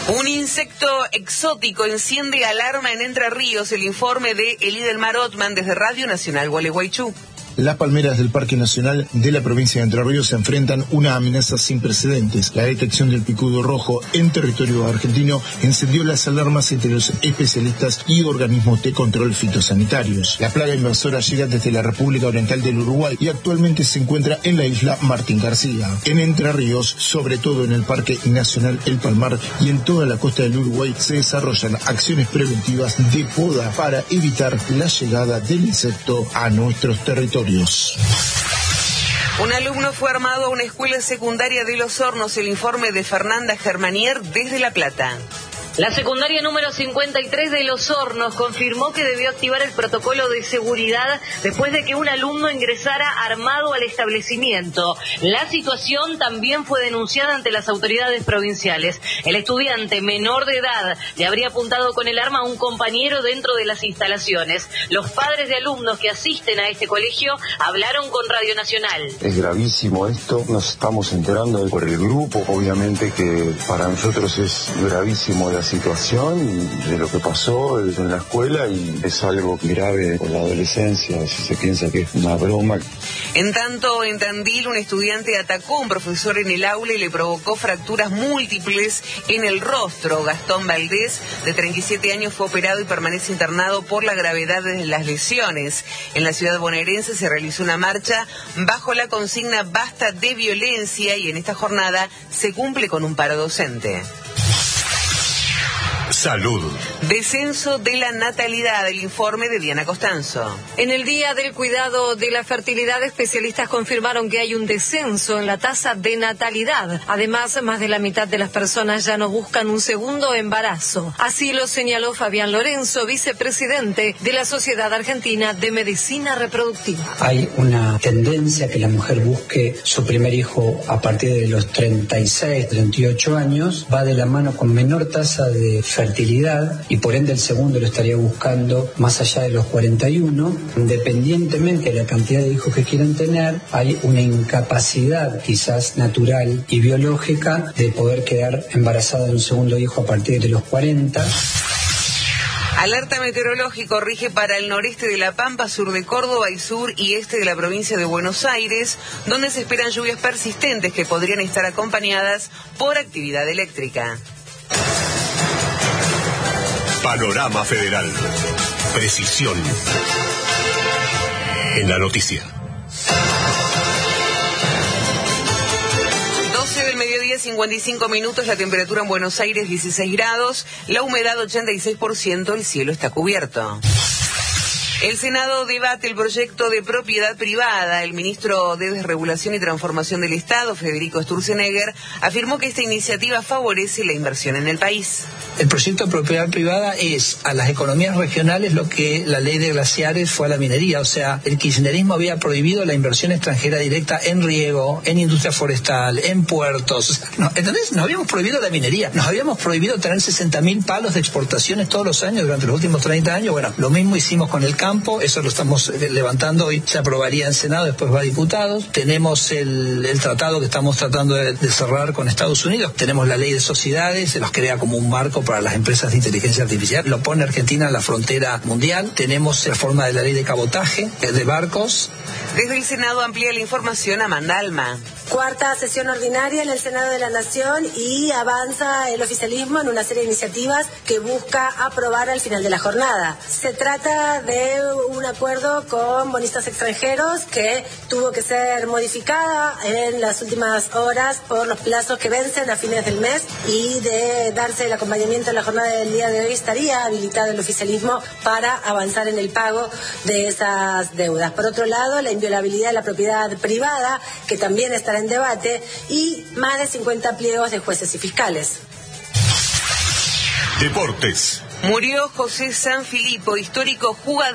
Un insecto exótico enciende alarma en Entre Ríos. El informe de Elidelmar Othman desde Radio Nacional Gualeguaychú. Las palmeras del Parque Nacional de la provincia de Entre Ríos se enfrentan una amenaza sin precedentes. La detección del picudo rojo en territorio argentino encendió las alarmas entre los especialistas y organismos de control fitosanitarios. La plaga invasora llega desde la República Oriental del Uruguay y actualmente se encuentra en la isla Martín García. En Entre Ríos, sobre todo en el Parque Nacional El Palmar y en toda la costa del Uruguay, se desarrollan acciones preventivas de poda para evitar la llegada del insecto a nuestros territorios. Un alumno fue armado a una escuela secundaria de Los Hornos. El informe de Fernanda Germanier desde La Plata. La secundaria número 53 de Los Hornos confirmó que debió activar el protocolo de seguridad después de que un alumno ingresara armado al establecimiento. La situación también fue denunciada ante las autoridades provinciales. El estudiante menor de edad le habría apuntado con el arma a un compañero dentro de las instalaciones. Los padres de alumnos que asisten a este colegio hablaron con Radio Nacional. Es gravísimo esto, nos estamos enterando por el grupo, obviamente que para nosotros es gravísimo la situación de lo que pasó en la escuela y es algo grave con la adolescencia, si se piensa que es una broma. En tanto, en Tandil, un estudiante atacó a un profesor en el aula y le provocó fracturas múltiples en el rostro. Gastón Valdés, de 37 años, fue operado y permanece internado por la gravedad de las lesiones. En la ciudad bonaerense se realizó una marcha bajo la consigna Basta de Violencia y en esta jornada se cumple con un paro docente. Salud. Descenso de la natalidad, el informe de Diana Costanzo. En el Día del Cuidado de la Fertilidad, especialistas confirmaron que hay un descenso en la tasa de natalidad. Además, más de la mitad de las personas ya no buscan un segundo embarazo. Así lo señaló Fabián Lorenzo, vicepresidente de la Sociedad Argentina de Medicina Reproductiva. Hay una tendencia que la mujer busque su primer hijo a partir de los 36, 38 años, va de la mano con menor tasa de fertilidad y por ende el segundo lo estaría buscando más allá de los 41. Independientemente de la cantidad de hijos que quieran tener, hay una incapacidad quizás natural y biológica de poder quedar embarazada de un segundo hijo a partir de los 40. Alerta meteorológico rige para el noreste de La Pampa, sur de Córdoba y sur y este de la provincia de Buenos Aires, donde se esperan lluvias persistentes que podrían estar acompañadas por actividad eléctrica. Panorama Federal. Precisión en la noticia. 12 del mediodía, 55 minutos, la temperatura en Buenos Aires 16 grados, la humedad 86%, el cielo está cubierto. El Senado debate el proyecto de propiedad privada. El ministro de Desregulación y Transformación del Estado, Federico Sturzenegger, afirmó que esta iniciativa favorece la inversión en el país. El proyecto de propiedad privada es a las economías regionales lo que la ley de glaciares fue a la minería. O sea, el kirchnerismo había prohibido la inversión extranjera directa en riego, en industria forestal, en puertos. ¿Entendés? Nos habíamos prohibido la minería. Nos habíamos prohibido tener 60.000 palos de exportaciones todos los años durante los últimos 30 años. Bueno, lo mismo hicimos con el campo. Eso lo estamos levantando hoy, se aprobaría en Senado, después va a diputados. Tenemos el tratado que estamos tratando de cerrar con Estados Unidos. Tenemos la ley de sociedades, se nos crea como un marco para las empresas de inteligencia artificial. Lo pone Argentina en la frontera mundial. Tenemos la reforma de la ley de cabotaje, de barcos. Desde el Senado amplía la información Amanda Alma. Cuarta sesión ordinaria en el Senado de la Nación y avanza el oficialismo en una serie de iniciativas que busca aprobar al final de la jornada. Se trata de un acuerdo con bonistas extranjeros que tuvo que ser modificada en las últimas horas por los plazos que vencen a fines del mes y de darse el acompañamiento en la jornada del día de hoy estaría habilitado el oficialismo para avanzar en el pago de esas deudas. Por otro lado, la inviolabilidad de la propiedad privada, que también estará en debate, y más de 50 pliegos de jueces y fiscales. Deportes. Murió José Sanfilippo, histórico jugador